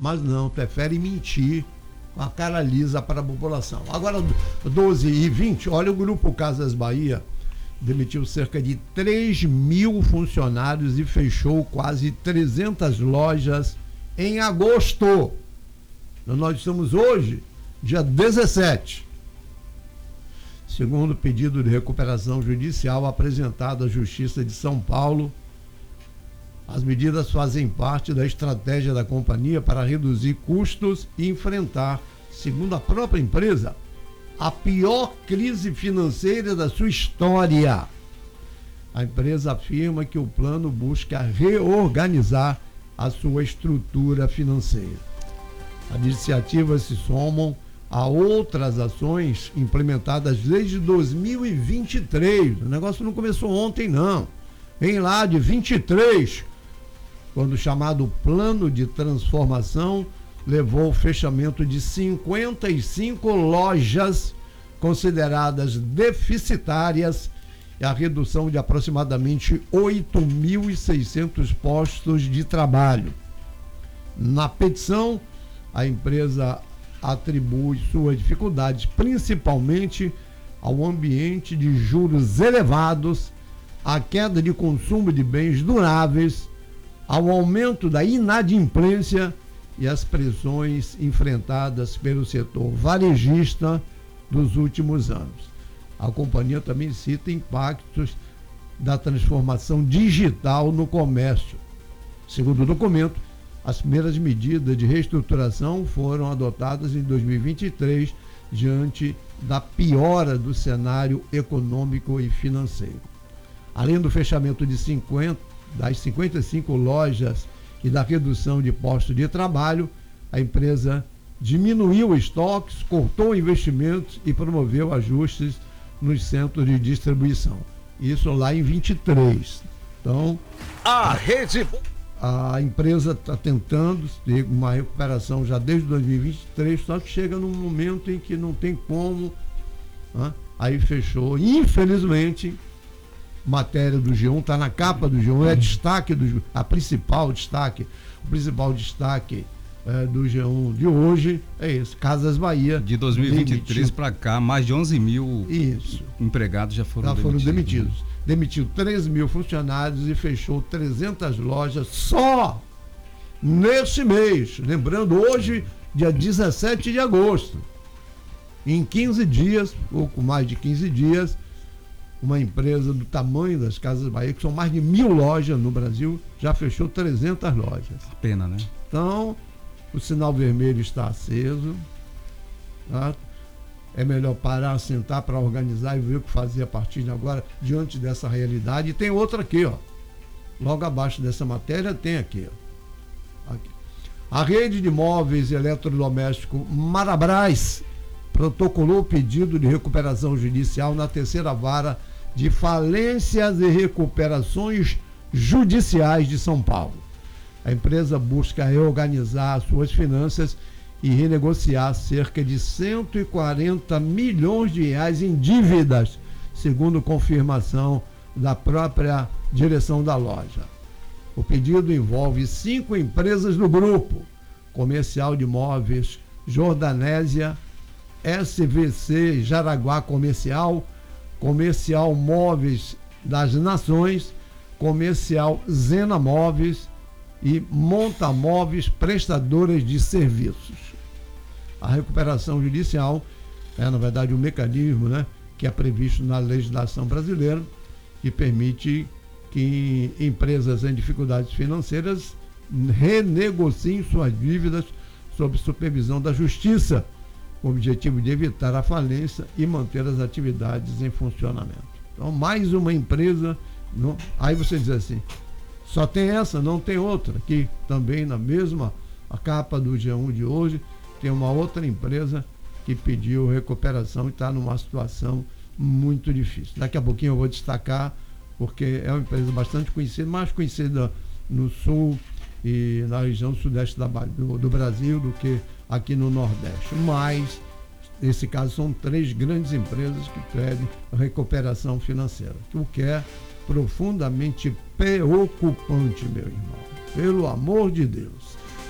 mas não, prefere mentir com a cara lisa para a população. Agora, 12h20, olha, o Grupo Casas Bahia demitiu cerca de 3 mil funcionários e fechou quase 300 lojas em agosto. Nós estamos hoje, dia 17. Segundo o pedido de recuperação judicial apresentado à Justiça de São Paulo, as medidas fazem parte da estratégia da companhia para reduzir custos e enfrentar, segundo a própria empresa, a pior crise financeira da sua história. A empresa afirma que o plano busca reorganizar a sua estrutura financeira. As iniciativas se somam a outras ações implementadas desde 2023. O negócio não começou ontem, não. Vem lá de 23, quando o chamado Plano de Transformação levou ao fechamento de 55 lojas consideradas deficitárias e a redução de aproximadamente 8.600 postos de trabalho. Na petição, a empresa atribui suas dificuldades principalmente ao ambiente de juros elevados, à queda de consumo de bens duráveis, ao aumento da inadimplência e às pressões enfrentadas pelo setor varejista dos últimos anos. A companhia também cita impactos da transformação digital no comércio. Segundo o documento, as primeiras medidas de reestruturação foram adotadas em 2023, diante da piora do cenário econômico e financeiro. Além do fechamento das 55 lojas e da redução de postos de trabalho, a empresa diminuiu estoques, cortou investimentos e promoveu ajustes nos centros de distribuição. Isso lá em 23. Então, a empresa está tentando ter uma recuperação já desde 2023, só que chega num momento em que não tem como, né? Aí fechou. Infelizmente, matéria do G1, está na capa do G1, é destaque o principal destaque do G1 de hoje é esse, Casas Bahia. De 2023 para cá, mais de 11 mil empregados já foram demitidos. Demitiu 3 mil funcionários e fechou 300 lojas só neste mês. Lembrando, hoje, dia 17 de agosto. Em 15 dias, pouco mais de 15 dias, uma empresa do tamanho das Casas Bahia, que são mais de 1.000 lojas no Brasil, já fechou 300 lojas. Pena, né? Então, o sinal vermelho está aceso. Tá? É melhor parar, sentar para organizar e ver o que fazer a partir de agora, diante dessa realidade. E tem outra aqui, ó. Logo abaixo dessa matéria tem aqui, ó. Aqui. A rede de móveis e eletrodomésticos Marabras protocolou pedido de recuperação judicial na terceira vara de falências e recuperações judiciais de São Paulo. A empresa busca reorganizar suas finanças e renegociar cerca de 140 milhões de reais em dívidas, segundo confirmação da própria direção da loja. O pedido envolve 5 empresas do grupo: Comercial de Móveis Jordanésia, SVC Jaraguá Comercial, Comercial Móveis das Nações, Comercial Zena Móveis e Monta Móveis Prestadoras de Serviços. A recuperação judicial é, na verdade, um mecanismo, né, que é previsto na legislação brasileira, que permite que empresas em dificuldades financeiras renegociem suas dívidas sob supervisão da Justiça, com o objetivo de evitar a falência e manter as atividades em funcionamento. Então, mais uma empresa. Aí você diz assim, só tem essa, não tem outra. Aqui também, na mesma a capa do G1 de hoje, tem uma outra empresa que pediu recuperação e está numa situação muito difícil. Daqui a pouquinho eu vou destacar, porque é uma empresa bastante conhecida, mais conhecida no sul e na região sudeste do Brasil do que aqui no Nordeste. Mas, nesse caso, são 3 grandes empresas que pedem recuperação financeira, o que é profundamente preocupante, meu irmão. Pelo amor de Deus.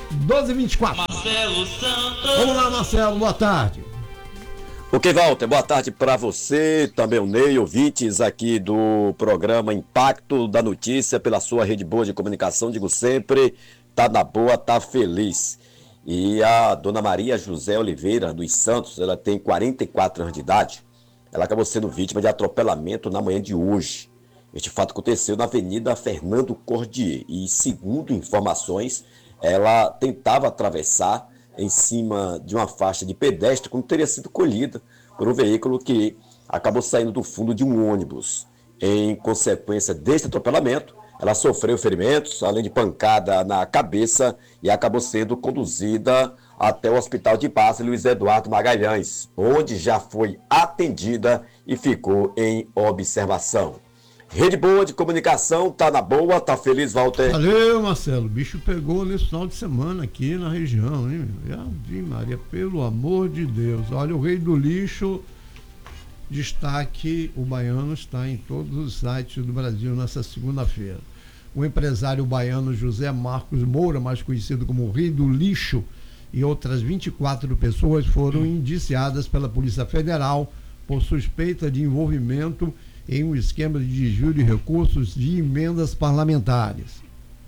12h24. Marcelo Santos. Vamos lá, Marcelo, boa tarde. Ok, Walter, boa tarde para você, também o Ney, ouvintes aqui do programa Impacto da Notícia, pela sua rede boa de comunicação, digo sempre, tá na boa, tá feliz. E a dona Maria José Oliveira dos Santos, ela tem 44 anos de idade, ela acabou sendo vítima de atropelamento na manhã de hoje. Este fato aconteceu na Avenida Fernando Cordier e, segundo informações, ela tentava atravessar em cima de uma faixa de pedestre quando teria sido colhida por um veículo que acabou saindo do fundo de um ônibus. Em consequência deste atropelamento, ela sofreu ferimentos, além de pancada na cabeça, e acabou sendo conduzida até o Hospital de Base Luiz Eduardo Magalhães, onde já foi atendida e ficou em observação. Rede boa de comunicação, tá na boa, tá feliz, Walter? Valeu, Marcelo. O bicho pegou nesse final de semana aqui na região, hein? Ave Maria, pelo amor de Deus. Olha, o Rei do Lixo, destaque, o baiano está em todos os sites do Brasil nessa segunda-feira. O empresário baiano José Marcos Moura, mais conhecido como o Rei do Lixo, e outras 24 pessoas foram indiciadas pela Polícia Federal por suspeita de envolvimento em um esquema de desvio de recursos de emendas parlamentares.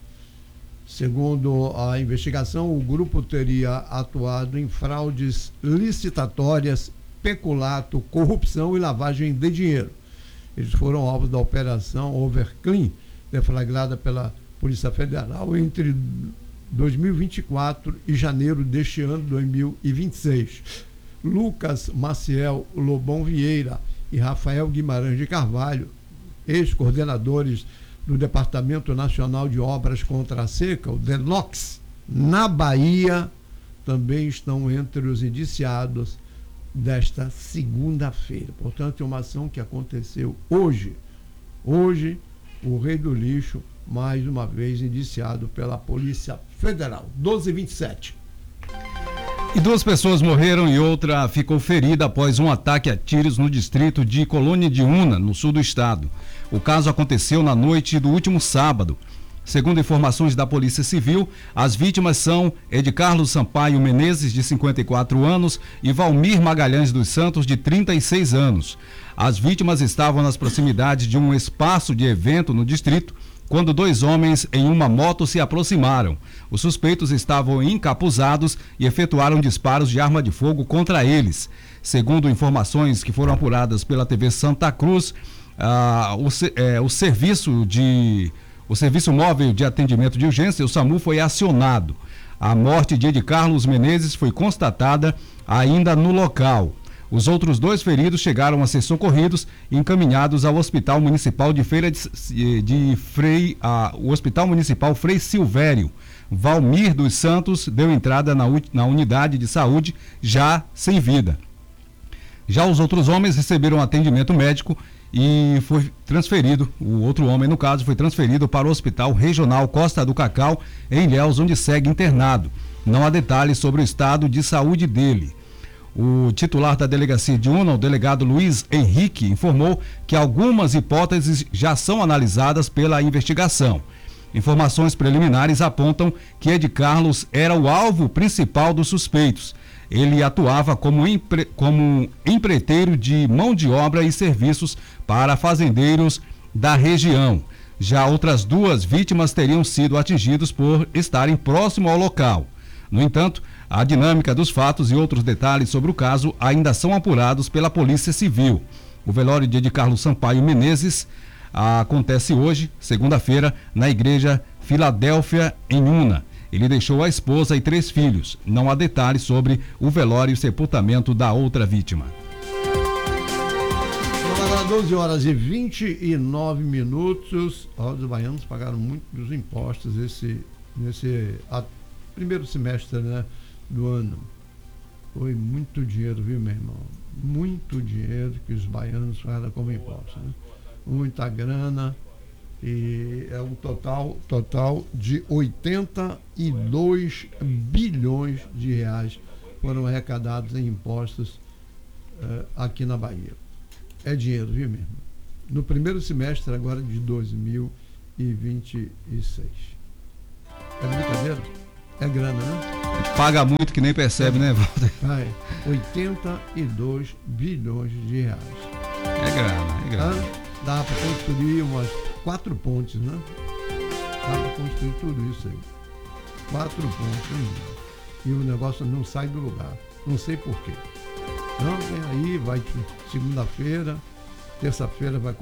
Segundo a investigação, o grupo teria atuado em fraudes licitatórias, peculato, corrupção e lavagem de dinheiro. Eles foram alvos da operação Overclean, deflagrada pela Polícia Federal entre 2024 e janeiro deste ano, 2026. Lucas Maciel Lobão Vieira e Rafael Guimarães de Carvalho, ex-coordenadores do Departamento Nacional de Obras contra a Seca, o DENOX, na Bahia, também estão entre os indiciados desta segunda-feira. Portanto, é uma ação que aconteceu hoje. Hoje, o Rei do Lixo, mais uma vez indiciado pela Polícia Federal. 12h27. E 2 pessoas morreram e outra ficou ferida após um ataque a tiros no distrito de Colônia de Una, no sul do estado. O caso aconteceu na noite do último sábado. Segundo informações da Polícia Civil, as vítimas são Edcarlos Sampaio Menezes, de 54 anos, e Valmir Magalhães dos Santos, de 36 anos. As vítimas estavam nas proximidades de um espaço de evento no distrito, quando 2 homens em uma moto se aproximaram. Os suspeitos estavam encapuzados e efetuaram disparos de arma de fogo contra eles. Segundo informações que foram apuradas pela TV Santa Cruz, o Serviço Móvel de Atendimento de Urgência, o SAMU, foi acionado. A morte de Edcarlos Menezes foi constatada ainda no local. Os outros 2 feridos chegaram a ser socorridos e encaminhados ao Hospital Municipal o Hospital Municipal Frei Silvério. Valmir dos Santos deu entrada na unidade de saúde já sem vida. Já os outros homens receberam atendimento médico e foi transferido, o outro homem no caso foi transferido para o Hospital Regional Costa do Cacau, em Ilhéus, onde segue internado. Não há detalhes sobre o estado de saúde dele. O titular da delegacia de Una, o delegado Luiz Henrique, informou que algumas hipóteses já são analisadas pela investigação. Informações preliminares apontam que Edcarlos era o alvo principal dos suspeitos. Ele atuava como empreiteiro de mão de obra e serviços para fazendeiros da região. Já outras 2 vítimas teriam sido atingidas por estarem próximo ao local. No entanto, a dinâmica dos fatos e outros detalhes sobre o caso ainda são apurados pela Polícia Civil. O velório de Edcarlos Sampaio Menezes acontece hoje, segunda-feira, na Igreja Filadélfia, em Una. Ele deixou a esposa e 3 filhos. Não há detalhes sobre o velório e sepultamento da outra vítima. Agora, 12h29. Os baianos pagaram muito dos impostos nesse primeiro semestre, né, do ano. Foi muito dinheiro, viu, meu irmão? Muito dinheiro que os baianos pagaram como imposto, né? Muita grana. E é um total de 82 bilhões de reais foram arrecadados em impostos aqui na Bahia. É dinheiro, viu, meu irmão? No primeiro semestre agora de 2026. É brincadeira? É grana, né? Paga muito que nem percebe, né, Walter? 82 bilhões de reais. É grana. Dá para construir umas 4 pontes, né? Dá para construir tudo isso aí. 4 pontes. E o negócio não sai do lugar. Não sei porquê. Então, vem aí, vai segunda-feira, terça-feira vai